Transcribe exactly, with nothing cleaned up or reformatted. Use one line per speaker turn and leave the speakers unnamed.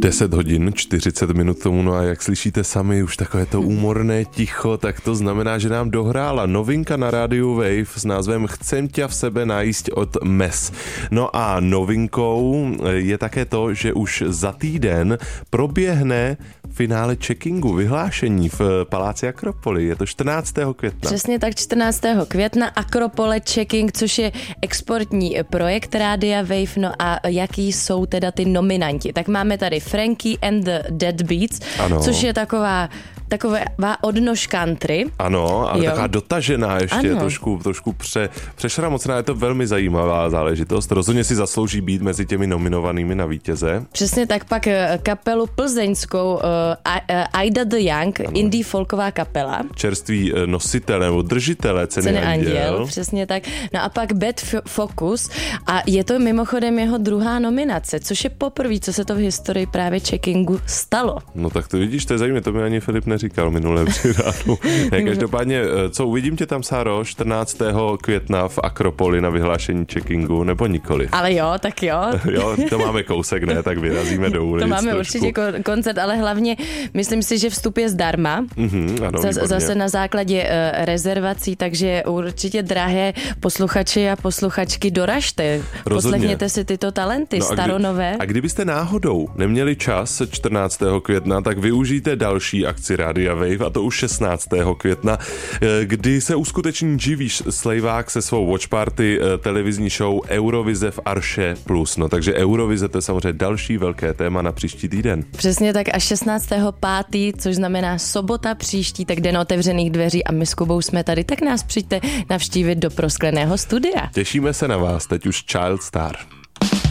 deset hodin, čtyřicet minut tomu, no a jak slyšíte sami, už takové to úmorné ticho, tak to znamená, že nám dohrála novinka na rádiu Wave s názvem Chcem ťa v sebe najíst od Mes. No a novinkou je také to, že už za týden proběhne finále checkingu, vyhlášení v Paláci Akropoly. Je to čtrnáctého května.
Přesně tak, čtrnáctého května Akropole Checking, což je exportní projekt Rádia Wave. No a jaký jsou teda ty nominanti? Tak máme tady Frankie and the Deadbeats, ano. Což je taková taková odnož country.
Ano, ale jo. Taková dotažená ještě,
ano.
trošku, trošku pře, přešramocná. Je to velmi zajímavá záležitost. Rozhodně si zaslouží být mezi těmi nominovanými na vítěze.
Přesně tak, pak kapelu plzeňskou uh, Aida the Young, ano. Indie folková kapela.
Čerství nositele nebo držitele ceny, ceny Anděl. Anděl.
Přesně tak. No a pak Bad Focus a je to mimochodem jeho druhá nominace, což je poprvé, co se to v historii právě checkingu stalo.
No tak to vidíš, to je zajímavé, to mi ani Filip neříkal minulé při ránu. Každopádně, co uvidím tě tam, Sáro, čtrnáctého května v Akropoli na vyhlášení checkingu, nebo nikoli?
Ale jo, tak jo.
Jo, to máme kousek, ne, tak vyrazíme do ulic.
To máme
trošku.
Určitě koncert, ale hlavně myslím si, že vstup je zdarma.
Mm-hmm, ano,
Zas, zase na základě uh, rezervací, takže určitě drahé posluchači a posluchačky doražte.
Rozhodně.
Poslechněte si tyto talenty, no staronové.
A kdybyste náhodou neměli čas čtrnáctého května, tak využijte další akci Rádia Wave, a to už šestnáctého května, kdy se uskuteční živý slejvák se svou watchparty televizní show Eurovize v Arše Plus. No takže Eurovize, to je samozřejmě další velké téma na příští týden.
Přesně tak, až šestnáctého pátého což znamená sobota příští, tak den otevřených dveří a my s Kubou jsme tady, tak nás přijďte navštívit do proskleného studia.
Těšíme se na vás, teď už Child Star.